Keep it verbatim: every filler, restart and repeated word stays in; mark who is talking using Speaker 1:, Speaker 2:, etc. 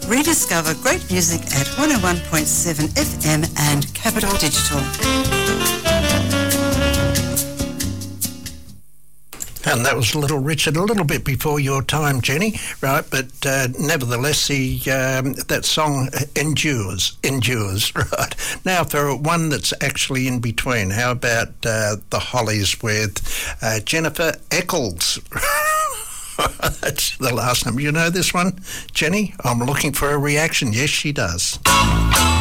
Speaker 1: Rediscover great music at one oh one point seven F M and Capital Digital.
Speaker 2: And that was Little Richard, a little bit before your time, Jenny, right? But uh, nevertheless, he, um, that song endures, endures, right? Now for one that's actually in between, how about uh, the Hollies with uh, Jennifer Eccles? That's the last name. You know this one, Jenny? I'm looking for a reaction. Yes, she does.